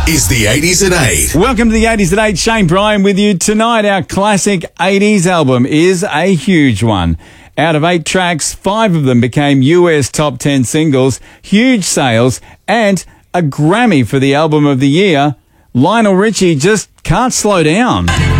is the 80s at 8. Welcome to the 80s at 8. Shane Bryan with you. Tonight, our classic 80s album is a huge one. Out of 8 tracks, 5 of them became US top 10 singles, huge sales, and a Grammy for the album of the year. Lionel Richie just can't slow down.